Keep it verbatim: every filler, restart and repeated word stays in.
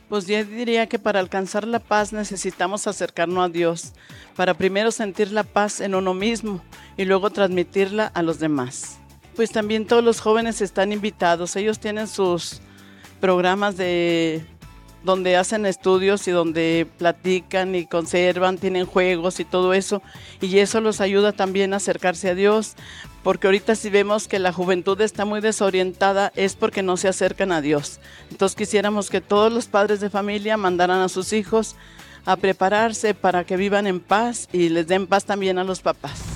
Pues yo diría que para alcanzar la paz necesitamos acercarnos a Dios, para primero sentir la paz en uno mismo y luego transmitirla a los demás. Pues también todos los jóvenes están invitados, ellos tienen sus programas de donde hacen estudios y donde platican y conservan, tienen juegos y todo eso, y eso los ayuda también a acercarse a Dios, porque ahorita si vemos que la juventud está muy desorientada es porque no se acercan a Dios. Entonces quisiéramos que todos los padres de familia mandaran a sus hijos a prepararse para que vivan en paz y les den paz también a los papás.